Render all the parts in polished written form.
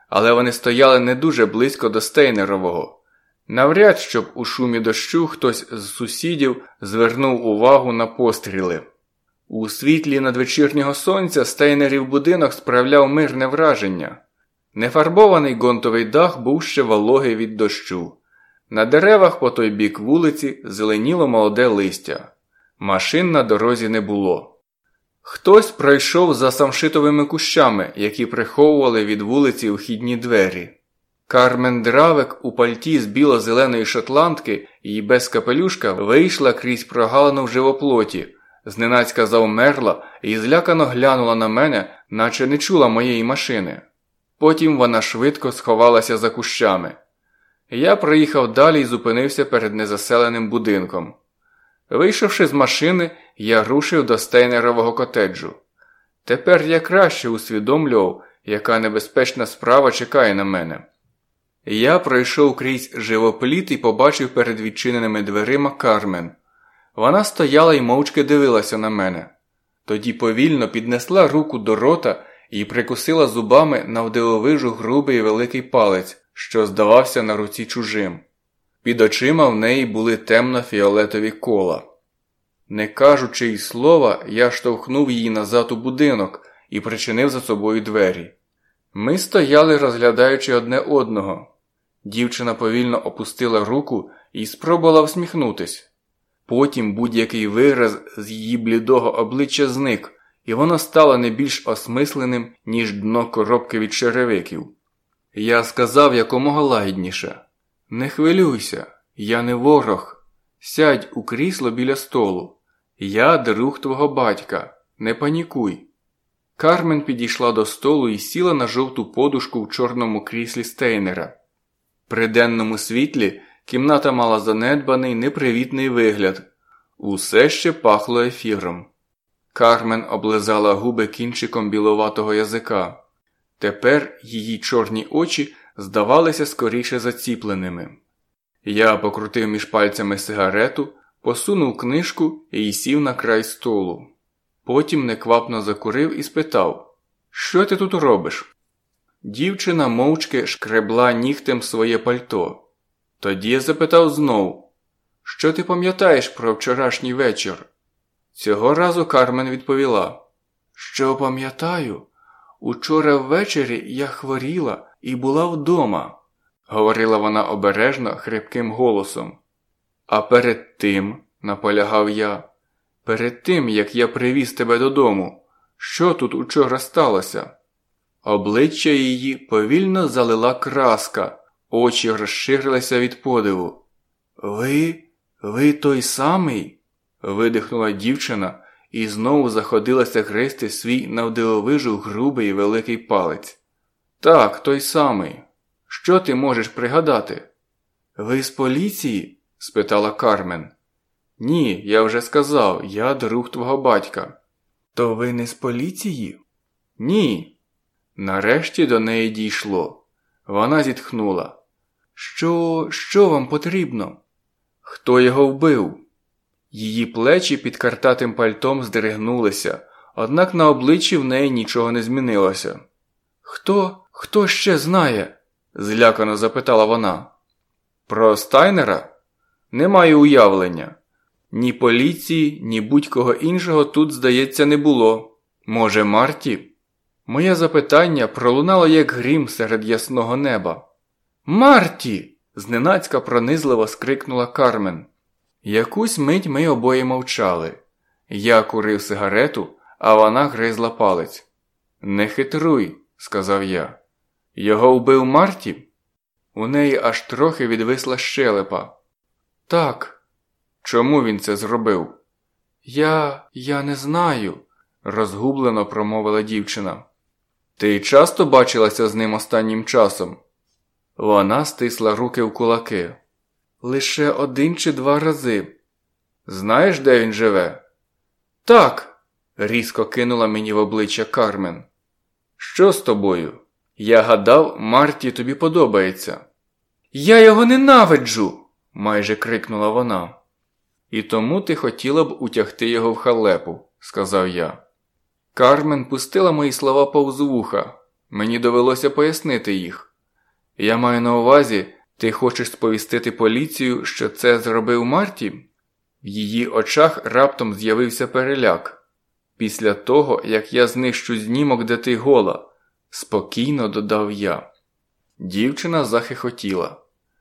але вони стояли не дуже близько до Стейнерового. Навряд, щоб у шумі дощу хтось з сусідів звернув увагу на постріли. У світлі надвечірнього сонця Стейнерів будинок справляв мирне враження. Нефарбований ґрунтовий дах був ще вологий від дощу. На деревах по той бік вулиці зеленіло молоде листя. Машин на дорозі не було. Хтось пройшов за самшитовими кущами, які приховували від вулиці вхідні двері. Кармен Дравек у пальті з біло-зеленої шотландки і без капелюшка вийшла крізь прогалину в живоплоті, зненацька завмерла і злякано глянула на мене, наче не чула моєї машини. Потім вона швидко сховалася за кущами. Я проїхав далі і зупинився перед незаселеним будинком. Вийшовши з машини, я рушив до Стейнерового котеджу. Тепер я краще усвідомлював, яка небезпечна справа чекає на мене. Я пройшов крізь живопліт і побачив перед відчиненими дверима Кармен. Вона стояла і мовчки дивилася на мене. Тоді повільно піднесла руку до рота і прикусила зубами навдивовижу грубий великий палець, що здавався на руці чужим. Під очима в неї були темно-фіолетові кола. Не кажучи й слова, я штовхнув її назад у будинок і причинив за собою двері. Ми стояли, розглядаючи одне одного. Дівчина повільно опустила руку і спробувала всміхнутись. Потім будь-який вираз з її блідого обличчя зник, і воно стало не більш осмисленим, ніж дно коробки від черевиків. Я сказав якомога лагідніше: «Не хвилюйся, я не ворог. Сядь у крісло біля столу. Я друг твого батька. Не панікуй». Кармен підійшла до столу і сіла на жовту подушку в чорному кріслі Стейнера. При денному світлі кімната мала занедбаний, непривітний вигляд. Усе ще пахло ефіром. Кармен облизала губи кінчиком біловатого язика. Тепер її чорні очі здавалися скоріше заціпленими. Я покрутив між пальцями сигарету, посунув книжку і сів на край столу. Потім неквапно закурив і спитав: «Що ти тут робиш?» Дівчина мовчки шкребла нігтем своє пальто. Тоді я запитав знов: «Що ти пам'ятаєш про вчорашній вечір?» Цього разу Кармен відповіла: «Що пам'ятаю? Учора ввечері я хворіла і була вдома», – говорила вона обережно, хрипким голосом. «А перед тим», – наполягав я, – «перед тим, як я привіз тебе додому, що тут учора сталося?» Обличчя її повільно залила краска, очі розширилися від подиву. Ви той самий?» – видихнула дівчина і знову заходилася гризти свій навдивовижу грубий великий палець. «Так, той самий. Що ти можеш пригадати?» «Ви з поліції?» – спитала Кармен. «Ні, я вже сказав, я друг твого батька». «То ви не з поліції?» «Ні». Нарешті до неї дійшло. Вона зітхнула. Що вам потрібно?» «Хто його вбив?» Її плечі під картатим пальтом здригнулися, однак на обличчі в неї нічого не змінилося. «Хто ще знає?» – злякано запитала вона. «Про Стайнера? Не маю уявлення. Ні поліції, ні будь-кого іншого тут, здається, не було. Може, Марті?» Моє запитання пролунало як грім серед ясного неба. «Марті!» – зненацька пронизливо скрикнула Кармен. Якусь мить ми обоє мовчали. Я курив сигарету, а вона гризла палець. «Не хитруй», – сказав я. «Його вбив Марті?» У неї аж трохи відвисла щелепа. «Так». «Чому він це зробив?» Я не знаю», – розгублено промовила дівчина. «Ти часто бачилася з ним останнім часом?» Вона стисла руки в кулаки. «Лише 1 чи 2 рази». «Знаєш, де він живе?» «Так», – різко кинула мені в обличчя Кармен. «Що з тобою? Я гадав, Марті тобі подобається». «Я його ненавиджу!» – майже крикнула вона. «І тому ти хотіла б утягти його в халепу», – сказав я. Кармен пустила мої слова повз вуха. Мені довелося пояснити їх. Я маю на увазі, ти хочеш сповістити поліцію, що це зробив Марті? В її очах раптом з'явився переляк. Після того, як я знищу знімок, де ти гола, спокійно додав я. Дівчина захихотіла.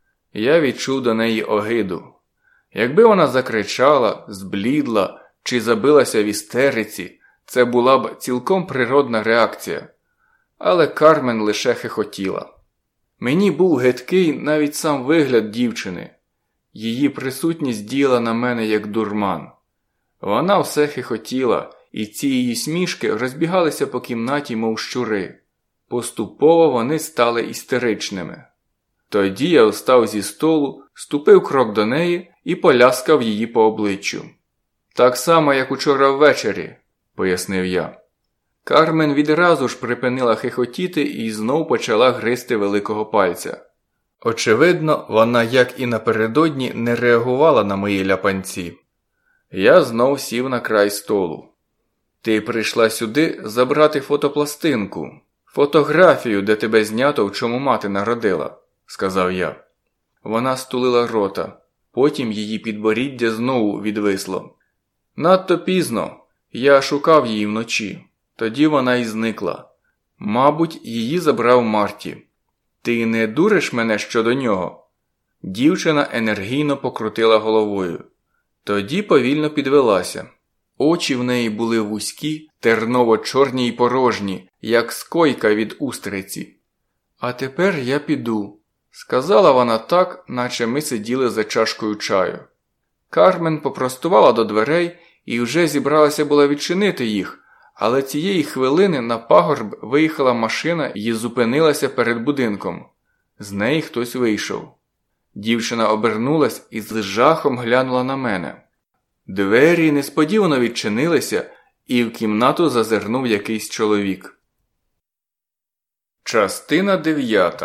Я відчув до неї огиду. Якби вона закричала, зблідла чи забилася в істериці, це була б цілком природна реакція. Але Кармен лише хихотіла. Мені був гидкий навіть сам вигляд дівчини. Її присутність діяла на мене як дурман. Вона все хихотіла, і ці її смішки розбігалися по кімнаті, мов щури. Поступово вони стали істеричними. Тоді я встав зі столу, ступив крок до неї і поляскав її по обличчю. «Так само, як учора ввечері», – пояснив я. Кармен відразу ж припинила хихотіти і знов почала гризти великого пальця. Очевидно, вона, як і напередодні, не реагувала на мої ляпанці. Я знов сів на край столу. «Ти прийшла сюди забрати фотопластинку, фотографію, де тебе знято, в чому мати народила», – сказав я. Вона стулила рота, потім її підборіддя знову відвисло. «Надто пізно. Я шукав її вночі. Тоді вона й зникла. Мабуть, її забрав Марті. Ти не дуриш мене щодо нього?» Дівчина енергійно покрутила головою. Тоді повільно підвелася. Очі в неї були вузькі, терново-чорні й порожні, як скойка від устриці. «А тепер я піду», – сказала вона так, наче ми сиділи за чашкою чаю. Кармен попростувала до дверей і вже зібралася була відчинити їх, але цієї хвилини на пагорб виїхала машина і зупинилася перед будинком. З неї хтось вийшов. Дівчина обернулась і з жахом глянула на мене. Двері несподівано відчинилися, і в кімнату зазирнув якийсь чоловік. Частина 9.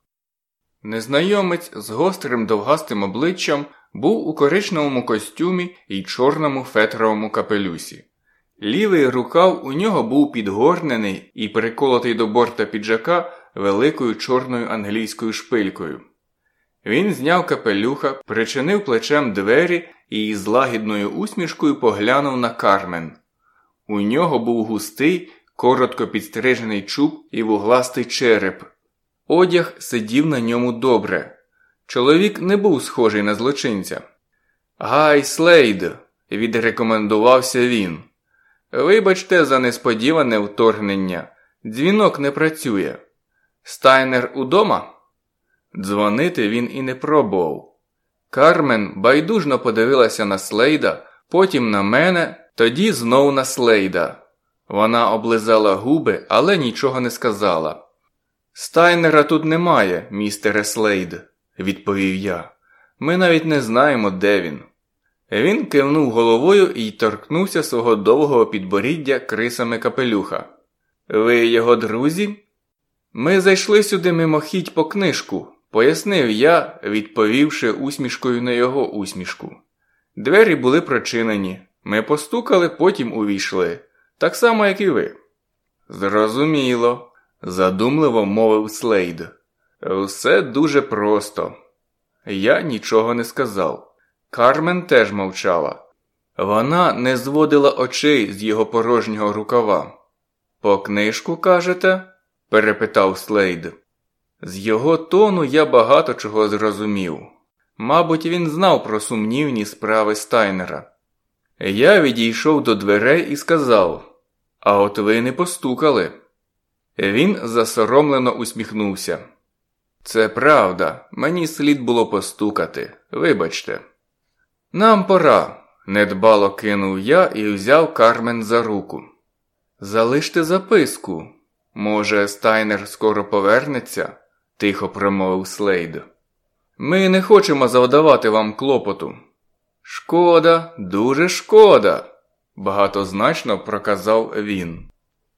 Незнайомець з гострим довгастим обличчям був у коричневому костюмі і чорному фетровому капелюсі. Лівий рукав у нього був підгорнений і приколотий до борта піджака великою чорною англійською шпилькою. Він зняв капелюха, причинив плечем двері і з лагідною усмішкою поглянув на Кармен. У нього був густий, коротко підстрижений чуб і вугластий череп. Одяг сидів на ньому добре. Чоловік не був схожий на злочинця. «Гай Слейд», – відрекомендувався він. «Вибачте за несподіване вторгнення. Дзвінок не працює. Стайнер удома?» Дзвонити він і не пробував. Кармен байдужно подивилася на Слейда, потім на мене, тоді знов на Слейда. Вона облизала губи, але нічого не сказала. «Стайнера тут немає, містере Слейд», – відповів я. «Ми навіть не знаємо, де він». Він кивнув головою і торкнувся свого довгого підборіддя крисами капелюха. «Ви його друзі?» «Ми зайшли сюди мимохідь по книжку», – пояснив я, відповівши усмішкою на його усмішку. Двері були прочинені. Ми постукали, потім увійшли. Так само, як і ви. «Зрозуміло», – задумливо мовив Слейд. «Все дуже просто». Я нічого не сказав. Кармен теж мовчала. Вона не зводила очей з його порожнього рукава. «По книжку, кажете?» – перепитав Слейд. З його тону я багато чого зрозумів. Мабуть, він знав про сумнівні справи Стайнера. Я відійшов до дверей і сказав: «А от ви не постукали». Він засоромлено усміхнувся. «Це правда, мені слід було постукати, вибачте». «Нам пора», – недбало кинув я і взяв Кармен за руку. «Залиште записку. Може, Стайнер скоро повернеться?» – тихо промовив Слейд. «Ми не хочемо завдавати вам клопоту». «Шкода, дуже шкода», – багатозначно проказав він.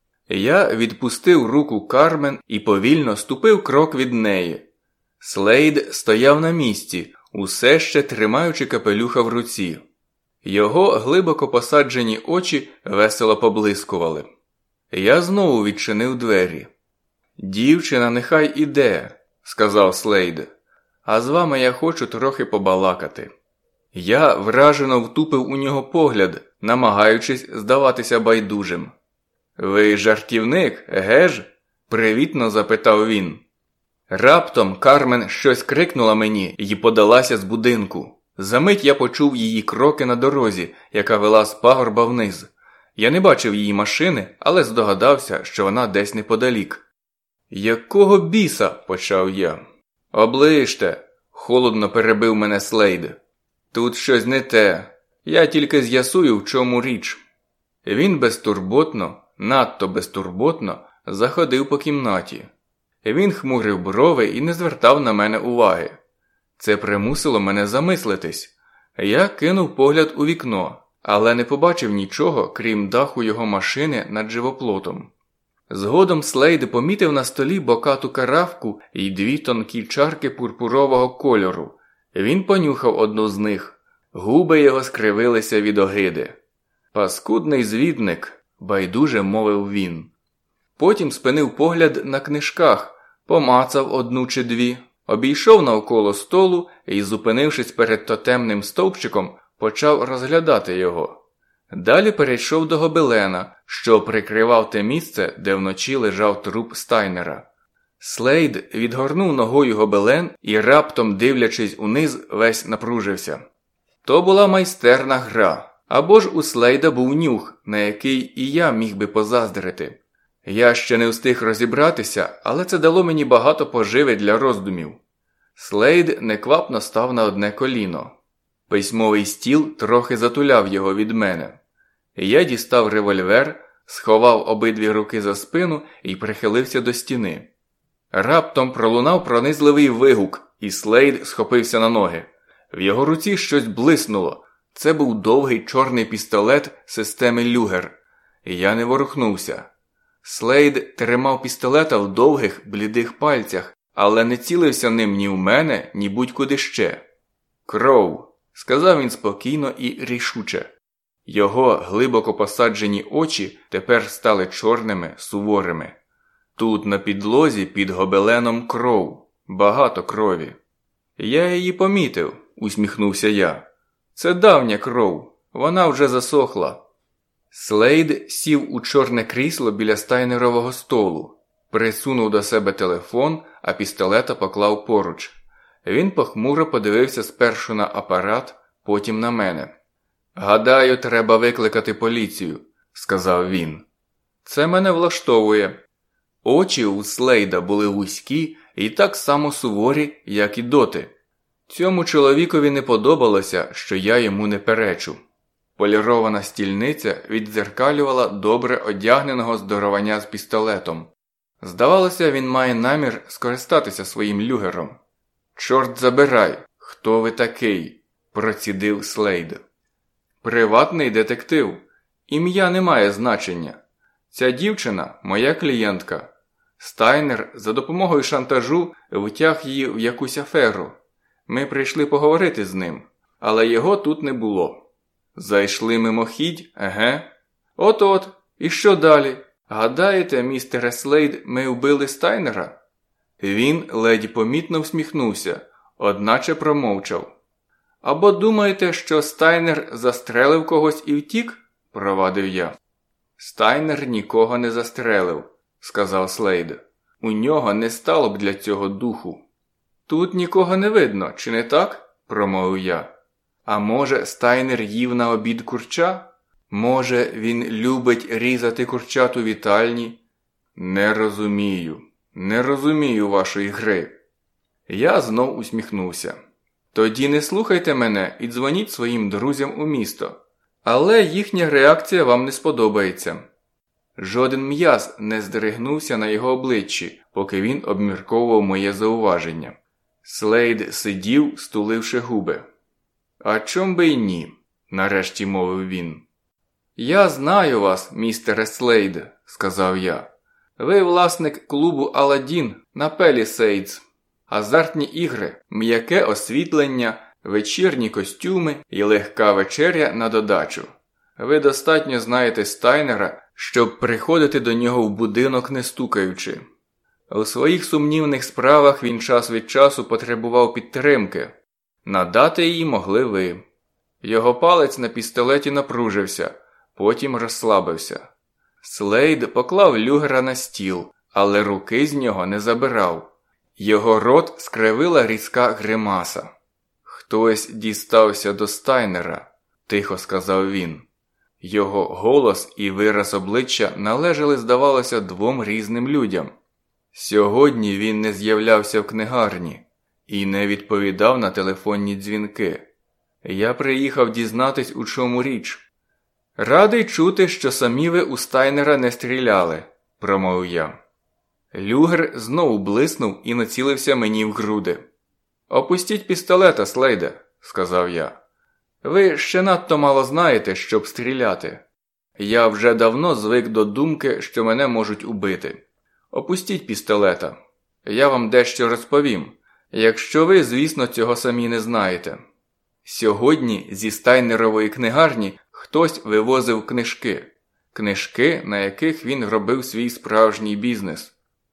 Я відпустив руку Кармен і повільно ступив крок від неї. Слейд стояв на місці, усе ще тримаючи капелюха в руці. Його глибоко посаджені очі весело поблискували. Я знову відчинив двері. «Дівчина нехай іде», – сказав Слейд. «А з вами я хочу трохи побалакати». Я вражено втупив у нього погляд, намагаючись здаватися байдужим. «Ви жартівник, еге ж?» – привітно запитав він. Раптом Кармен щось крикнула мені і подалася з будинку. Замить я почув її кроки на дорозі, яка вела з пагорба вниз. Я не бачив її машини, але здогадався, що вона десь неподалік. «Якого біса?» – почав я. «Оближте!» – холодно перебив мене Слейд. «Тут щось не те. Я тільки з'ясую, в чому річ». Він безтурботно, надто безтурботно, заходив по кімнаті. Він хмурив брови і не звертав на мене уваги. Це примусило мене замислитись. Я кинув погляд у вікно, але не побачив нічого, крім даху його машини над живоплотом. Згодом Слейд помітив на столі бокату каравку і 2 тонкі чарки пурпурового кольору. Він понюхав одну з них. Губи його скривилися від огиди. «Паскудний звідник», – байдуже мовив він. Потім спинив погляд на книжках, помацав 1 чи 2, обійшов навколо столу і, зупинившись перед тотемним стовпчиком, почав розглядати його. Далі перейшов до гобелена, що прикривав те місце, де вночі лежав труп Стайнера. Слейд відгорнув ногою гобелен і, раптом дивлячись униз, весь напружився. То була майстерна гра, або ж у Слейда був нюх, на який і я міг би позаздрити. Я ще не встиг розібратися, але це дало мені багато поживи для роздумів. Слейд неквапно став на одне коліно. Письмовий стіл трохи затуляв його від мене. Я дістав револьвер, сховав обидві руки за спину і прихилився до стіни. Раптом пролунав пронизливий вигук, і Слейд схопився на ноги. В його руці щось блиснуло. Це був довгий чорний пістолет системи Люгер. Я не ворухнувся. Слейд тримав пістолета в довгих, блідих пальцях, але не цілився ним ні в мене, ні будь-куди ще. «Кров», – сказав він спокійно і рішуче. Його глибоко посаджені очі тепер стали чорними, суворими. Тут на підлозі під гобеленом кров, багато крові. «Я її помітив», – усміхнувся я. «Це давня кров, вона вже засохла». Слейд сів у чорне крісло біля Стайнерового столу, присунув до себе телефон, а пістолета поклав поруч. Він похмуро подивився спершу на апарат, потім на мене. «Гадаю, треба викликати поліцію», – сказав він. «Це мене влаштовує». Очі у Слейда були вузькі і так само суворі, як і доти. Цьому чоловікові не подобалося, що я йому не перечу. Полірована стільниця віддзеркалювала добре одягненого здоровання з пістолетом. Здавалося, він має намір скористатися своїм люгером. «Чорт забирай, хто ви такий?» – процідив Слейд. «Приватний детектив. Ім'я не має значення. Ця дівчина – моя клієнтка. Стайнер за допомогою шантажу втяг її в якусь аферу. Ми прийшли поговорити з ним, але його тут не було. Зайшли мимохідь, еге? От-от, і що далі? Гадаєте, містере Слейд, ми вбили Стайнера?» Він ледь помітно всміхнувся, одначе промовчав. «Або думаєте, що Стайнер застрелив когось і втік?» – провадив я. «Стайнер нікого не застрелив», – сказав Слейд. «У нього не стало б для цього духу». «Тут нікого не видно, чи не так?» – промовив я. «А може, Стайнер їв на обід курча? Може, він любить різати курчат у вітальні?» Не розумію вашої гри». Я знов усміхнувся. «Тоді не слухайте мене і дзвоніть своїм друзям у місто. Але їхня реакція вам не сподобається». Жоден м'яз не здригнувся на його обличчі, поки він обмірковував моє зауваження. Слейд сидів, стуливши губи. «А чом би й ні?» – нарешті мовив він. «Я знаю вас, містере Слейд», – сказав я. «Ви власник клубу «Аладдін» на Пелісейдс. Азартні ігри, м'яке освітлення, вечірні костюми і легка вечеря на додачу. Ви достатньо знаєте Стайнера, щоб приходити до нього в будинок не стукаючи. У своїх сумнівних справах він час від часу потребував підтримки. Надати її могли ви. Його палець на пістолеті напружився, потім розслабився. Слейд поклав люгера на стіл, але руки з нього не забирав. Його рот скривила різка гримаса. «Хтось дістався до Стайнера», – тихо сказав він. Його голос і вираз обличчя належали, здавалося, двом різним людям. Сьогодні він не з'являвся в книгарні і не відповідав на телефонні дзвінки. Я приїхав дізнатись, у чому річ. «Радий чути, що самі ви у Стайнера не стріляли», – промовив я. Люгер знову блиснув і націлився мені в груди. «Опустіть пістолета, Слейде», – сказав я. «Ви ще надто мало знаєте, щоб стріляти. Я вже давно звик до думки, що мене можуть убити. Опустіть пістолета. Я вам дещо розповім, якщо ви, звісно, цього самі не знаєте. Сьогодні зі Стайнерової книгарні хтось вивозив книжки. Книжки, на яких він робив свій справжній бізнес».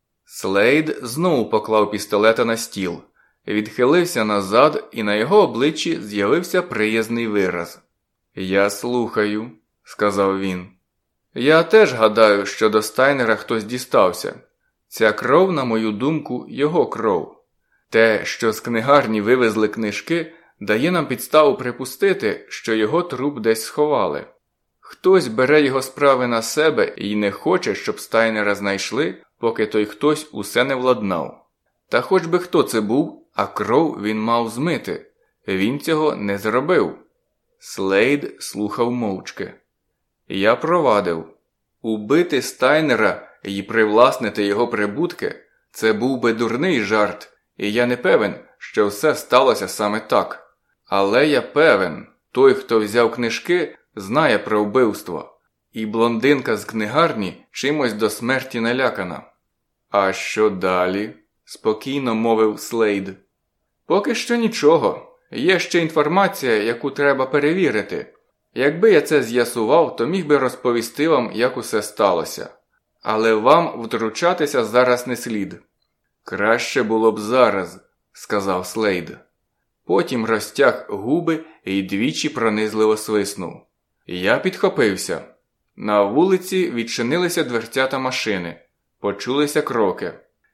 Слейд знову поклав пістолета на стіл, відхилився назад, і на його обличчі з'явився приязний вираз. «Я слухаю», – сказав він. «Я теж гадаю, що до Стайнера хтось дістався. Ця кров, на мою думку, його кров. Те, що з книгарні вивезли книжки, дає нам підставу припустити, що його труп десь сховали. Хтось бере його справи на себе і не хоче, щоб Стайнера знайшли, поки той хтось усе не владнав. Та хоч би хто це був, а кров він мав змити. Він цього не зробив». Слейд слухав мовчки. Я провадив. Убити Стайнера і привласнити його прибутки – це був би дурний жарт, і я не певен, що все сталося саме так. Але я певен, той, хто взяв книжки, знає про вбивство. І блондинка з книгарні чимось до смерті налякана. «А що далі?» – спокійно мовив Слейд. «Поки що нічого. Є ще інформація, яку треба перевірити. Якби я це з'ясував, то міг би розповісти вам, як усе сталося. Але вам втручатися зараз не слід». «Краще було б зараз», – сказав Слейд. Потім розтяг губи і двічі пронизливо свиснув. Я підхопився. На вулиці відчинилися дверцята машини. Почулися кроки.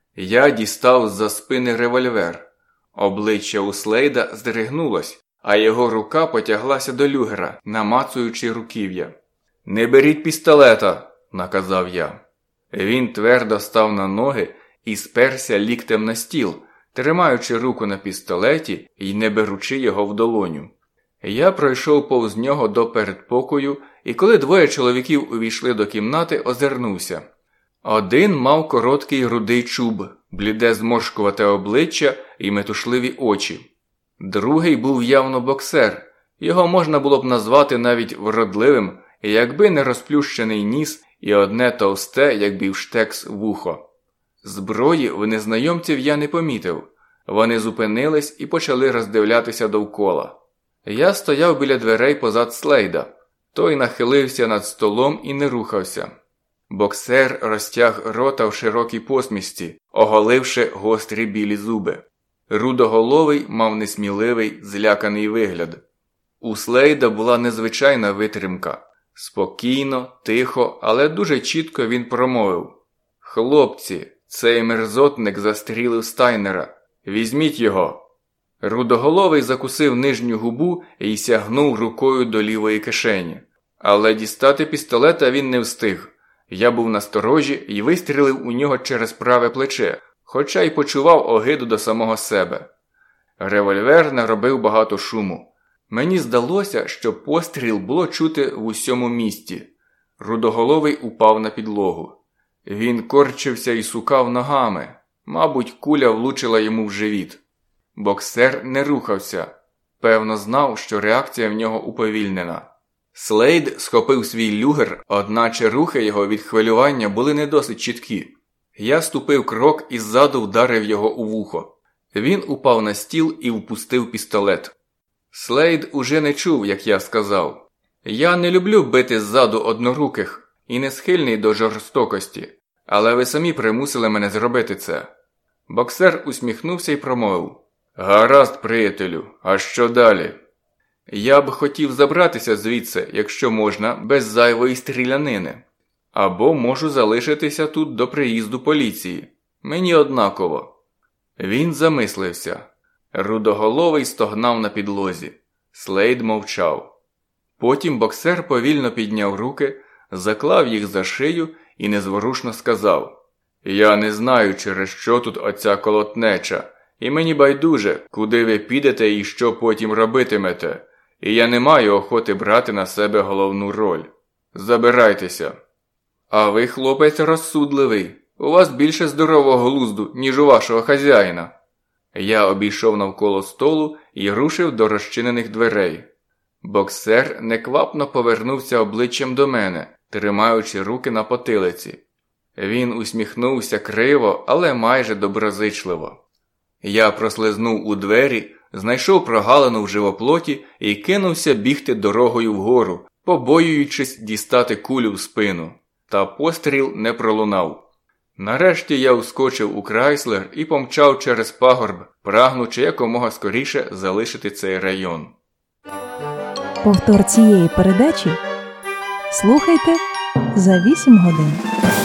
Я дістав з-за спини револьвер. Обличчя у Слейда здригнулось, а його рука потяглася до люгера, намацуючи руків'я. «Не беріть пістолета», – наказав я. Він твердо став на ноги і сперся ліктем на стіл, тримаючи руку на пістолеті і не беручи його в долоню. Я пройшов повз нього до передпокою, і коли двоє чоловіків увійшли до кімнати, озирнувся. Один мав короткий рудий чуб, бліде зморшкувате обличчя і метушливі очі. Другий був явно боксер, його можна було б назвати навіть вродливим, якби не розплющений ніс і одне товсте, як бівштекс, вухо. Зброї в незнайомців я не помітив. Вони зупинились і почали роздивлятися довкола. Я стояв біля дверей позад Слейда. Той нахилився над столом і не рухався. Боксер розтяг рота в широкій посмішці, оголивши гострі білі зуби. Рудоголовий мав несміливий, зляканий вигляд. У Слейда була незвичайна витримка. Спокійно, тихо, але дуже чітко він промовив: «Хлопці, цей мерзотник застрілив Стайнера. Візьміть його». Рудоголовий закусив нижню губу і сягнув рукою до лівої кишені. Але дістати пістолета він не встиг. Я був насторожі і вистрілив у нього через праве плече, хоча й почував огиду до самого себе. Револьвер наробив багато шуму. Мені здалося, що постріл було чути в усьому місті. Рудоголовий упав на підлогу. Він корчився і сукав ногами. Мабуть, куля влучила йому в живіт. Боксер не рухався. Певно, знав, що реакція в нього уповільнена. Слейд схопив свій люгер, одначе рухи його від хвилювання були не досить чіткі. Я ступив крок і ззаду вдарив його у вухо. Він упав на стіл і впустив пістолет. Слейд уже не чув, як я сказав. Я не люблю бити ззаду одноруких і не схильний до жорстокості. Але ви самі примусили мене зробити це. Боксер усміхнувся і промовив. Гаразд, приятелю, а що далі? Я б хотів забратися звідси, якщо можна, без зайвої стрілянини. Або можу залишитися тут до приїзду поліції. Мені однаково. Він замислився. Рудоголовий стогнав на підлозі. Слейд мовчав. Потім боксер повільно підняв руки, заклав їх за шию і незворушно сказав. Я не знаю, через що тут оця колотнеча, і мені байдуже, куди ви підете і що потім робитимете, і я не маю охоти брати на себе головну роль. Забирайтеся. А ви, хлопець, розсудливий. У вас більше здорового глузду, ніж у вашого хазяїна. Я обійшов навколо столу і рушив до розчинених дверей. Боксер неквапно повернувся обличчям до мене, тримаючи руки на потилиці. Він усміхнувся криво, але майже доброзичливо. Я прослизнув у двері, знайшов прогалину в живоплоті і кинувся бігти дорогою вгору, побоюючись дістати кулю в спину. Та постріл не пролунав. Нарешті я ускочив у Крайслер і помчав через пагорб, прагнучи якомога скоріше залишити цей район. Повтор цієї передачі слухайте за 8 годин.